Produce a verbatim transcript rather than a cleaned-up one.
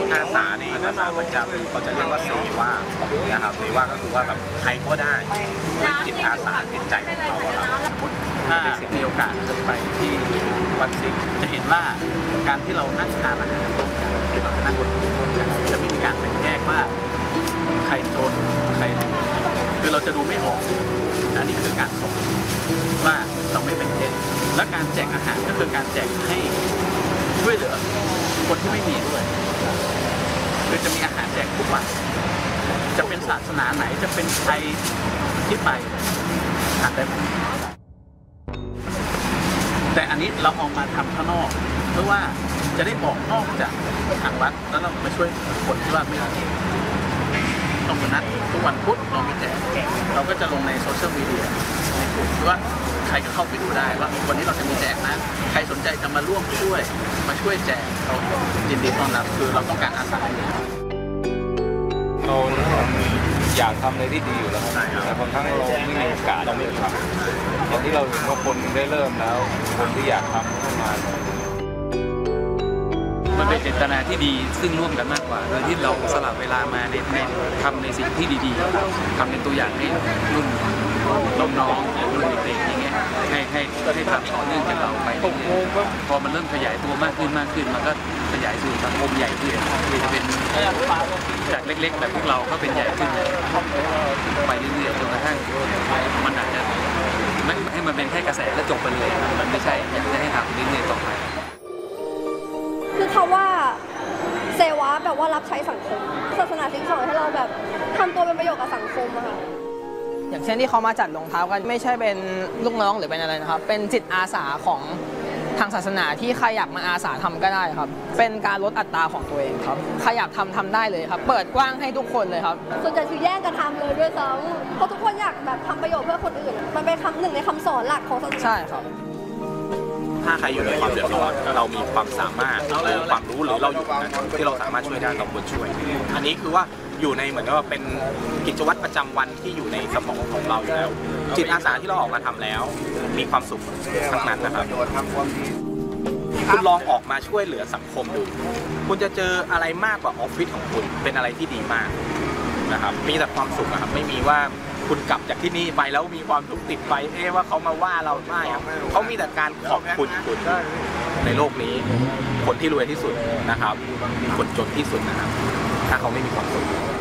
อาสาในภาษาประจำเขาจะเรียกว่าเสว่านะครับเสว่าก็คือว่าแบบใครก็ได้ด้วยจิตอาสาจิตใจของเขาครับถ้ามีโอกาสจะไปที่วัดสิงห์จะเห็นว่าการที่เรานั่งทานอาหารร่วมกันเรานั่งบนโต๊ะร่วมกันจะมีการแบ่งแยกว่าใครจนใครคือเราจะดูไม่ออกอันนี้คือการสอนว่าเราไม่เป็นเท็จและการแจกอาหารก็คือการแจกให้ช่วยเหลือคนที่ไม่มีด้วยคือจะมีอาหารแจกทุกวันจะเป็นศาสนาไหนจะเป็นใครที่ไปทานได้หมดแต่อันนี้เราเอามาทำข้างนอกเพื่อว่าจะได้บอกนอกจากทางวัดแล้วเรามาช่วยคนที่ว่าไม่ได้ต้องนัดทุกวันพุธเรามีแจกเราก็จะลงในโซเชียลมีเดียในกลุ่มว่าใครก็เข้าไปดูได้ว่าวันนี้เราจะมีแจกนะใครสนใจจะมาร่วมช่วยมาช่วยแจกเรายินดีต้อนรับคือเราต้องการอาสาเราอยากทำอะไรที่ดีอยู่แล้วแต่บางครั้งเราไม่มีโอกาสเราไม่ทำอย่างที่เราเห็นว่าคนได้เริ่มแล้วคนที่อยากทำก็มามันเป็นเจตนาที่ดีซึ่งร่วมกันมากกว่าโดยที่เราสลับเวลามาในในทำในสิ่งที่ดีๆทำเป็นตัวอย่างให้รุ่นน้องๆรุ่นเด็กๆอย่างเงี้ยให้ให้ให้ทำต่อเนื่องจากเราไปพอมันเริ่มขยายตัวมากขึ้นมากขึ้นมันก็ขยายสู่สังคมใหญ่ขึ้นคือจะเป็นจากเล็กๆแบบพวกเราก็เป็นใหญ่ขึ้นไปเรื่อยๆจนกระทั่งมันอาจจะไม่ให้มันเป็นแค่กระแสแล้วจบไปเลยมันไม่ใช่อยากจะให้ทำเรื่อยๆต่อไปคือเขาว่าเซวะแบบว่ารับใช้สังคมศาสนาซิกสอนให้เราแบบทำตัวเป็นประโยชน์กับสังคมอะค่ะอย่างเช่นที่เขามาจัดรองเท้ากันไม่ใช่เป็นลูกน้องหรือเป็นอะไรนะครับเป็นจิตอาสาของทางศาสนาที่ใครอยากมาอาสาทำก็ได้ครับเป็นการลดอัตราของตัวเองครับใครอยากทำทำได้เลยครับเปิดกว้างให้ทุกคนเลยครับส่วนใหญ่คือแย่งกันทำเลยด้วยซ้ำเพราะทุกคนอยากแบบทำประโยชน์เพื่อคนอื่นมันเป็นคำหนึ่งในคำสอนหลักของศาสนาใช่ครับถ้าใครอยู่ในความเดือดร้อนเรามีความสามารถเรามีความรู้หรือเราอยู่นะที่เราสามารถช่วยได้เราควรช่วยอันนี้คือว่าอยู่ในเหมือนกับว่าเป็นกิจวัตรประจำวันที่อยู่ในสมองของเราอยู่แล้วจิตอาสาที่เราออกมาทำแล้วมีความสุขทั้งนั้นนะครับคุณลองออกมาช่วยเหลือสังคมดูคุณจะเจออะไรมากกว่าออฟฟิศของคุณเป็นอะไรที่ดีมากนะครับมีแต่ความสุขนะครับไม่มีว่าคุณกลับจากที่นี่ไปแล้วมีความทุกข์ติดไปเอ๊ะว่าเขามาว่าเราไม่ครับเขามีแต่การขอบคุณคุณในโลกนี้คนที่รวยที่สุดนะครับคนจนที่สุดนะครับถ้าเขาไม่มีความสุข